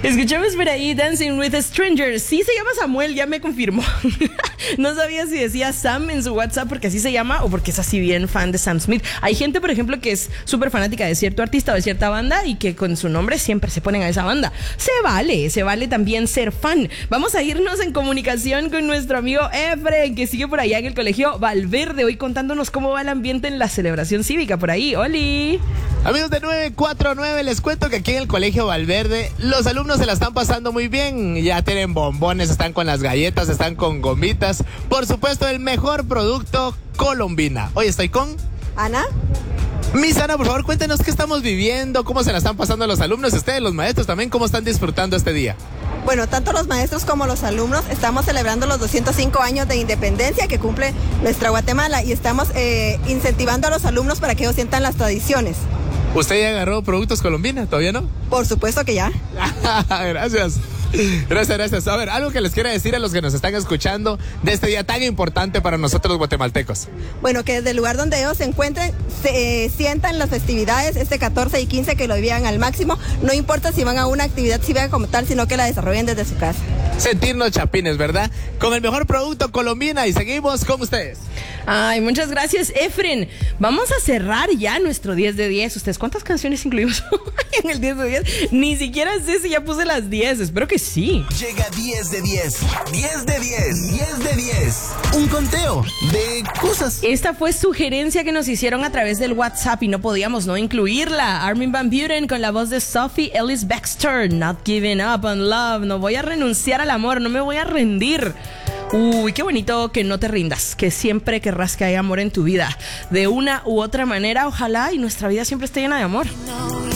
Escuchamos por ahí Dancing with Strangers. Sí se llama Samuel, ya me confirmó. No sabía si decía Sam en su WhatsApp porque así se llama o porque es así bien fan de Sam Smith. Hay gente, por ejemplo, que es súper fanática de cierto artista o de cierta banda y que con su nombre siempre se ponen a esa banda. Se vale también ser fan. Vamos a irnos en comunicación con nuestro amigo Efren, que sigue por allá en el colegio Valverde, hoy contándonos cómo va el ambiente en la celebración cívica por ahí. ¡Oli! Amigos de 949, les cuento que aquí en el colegio Valverde los alumnos se la están pasando muy bien. Ya tienen bombones, están con las galletas, están con gomitas. Por supuesto, el mejor producto, Colombina. Hoy estoy con Ana. Miss Ana, por favor, cuéntenos qué estamos viviendo, cómo se la están pasando los alumnos, ustedes, los maestros también, cómo están disfrutando este día. Bueno, tanto los maestros como los alumnos estamos celebrando los 205 años de independencia que cumple nuestra Guatemala y estamos incentivando a los alumnos para que ellos sientan las tradiciones. ¿Usted ya agarró productos Colombina? ¿Todavía no? Por supuesto que ya. Gracias. Gracias. A ver, algo que les quiera decir a los que nos están escuchando de este día tan importante para nosotros los guatemaltecos. Bueno, que desde el lugar donde ellos se encuentren, sientan las festividades este 14 y 15, que lo vivan al máximo. No importa si van a una actividad cívica como tal, sino que la desarrollen desde su casa. Sentirnos chapines, ¿verdad? Con el mejor producto Colombina y seguimos con ustedes. Ay, muchas gracias, Efren. Vamos a cerrar ya nuestro 10 de 10. ¿Ustedes cuántas canciones incluimos en el 10 de 10? Ni siquiera sé si ya puse las 10. Espero que sí. Llega 10 de 10. 10 de 10. 10 de 10. Un conteo de cosas. Esta fue sugerencia que nos hicieron a través del WhatsApp y no podíamos no incluirla. Armin van Buuren con la voz de Sophie Ellis Bextor. Not giving up on love. No voy a renunciar al amor. No me voy a rendir. Uy, qué bonito que no te rindas, que siempre querrás que haya amor en tu vida. De una u otra manera, ojalá y nuestra vida siempre esté llena de amor.